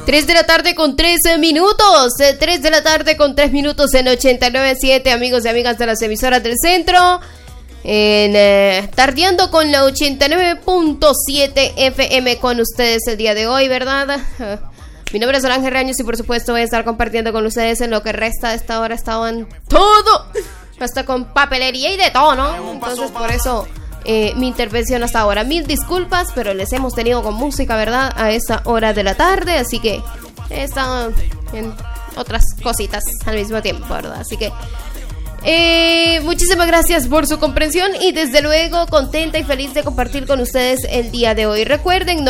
3 de la tarde con 13 minutos. 3 de la tarde con 3 minutos en 89.7, amigos y amigas de las emisoras del centro. Tardeando con la 89.7 FM con ustedes el día de hoy, ¿verdad? Mi nombre es Solange Reaños y por supuesto voy a estar compartiendo con ustedes en lo que resta de esta hora. Estaban todo, hasta con papelería y de todo, ¿no? Entonces por eso mi intervención hasta ahora. Mil disculpas, pero les hemos tenido con música, ¿verdad? A esa hora de la tarde, así que están en otras cositas al mismo tiempo, ¿verdad? Así que muchísimas gracias por su comprensión y desde luego contenta y feliz de compartir con ustedes el día de hoy. Recuerden,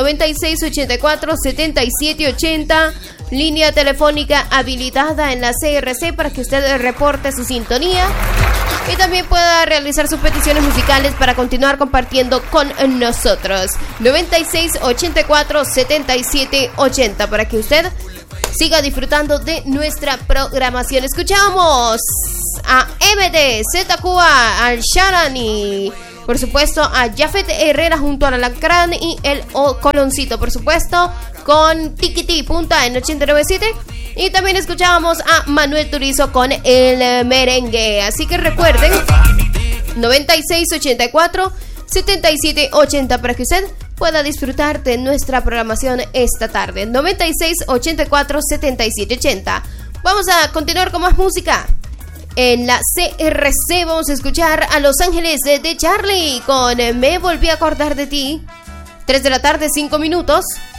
9684-7780, línea telefónica habilitada en la CRC para que usted reporte su sintonía y también pueda realizar sus peticiones musicales para continuar compartiendo con nosotros. 9684-7780 para que usted siga disfrutando de nuestra programación. Escuchamos a MD, ZQA, al Sharan y por supuesto a Jafet Herrera junto al Alacrán y el Coloncito, por supuesto con Tiquiti Punta en 89.7. Y también escuchábamos a Manuel Turizo con el merengue. Así que recuerden, 9684-7780 para que usted pueda disfrutar de nuestra programación esta tarde. 9684-7780. Vamos a continuar con más música. En la CRC vamos a escuchar a Los Ángeles de Charlie con Me Volví a Acordar de Ti. 3 de la tarde, 5 minutos.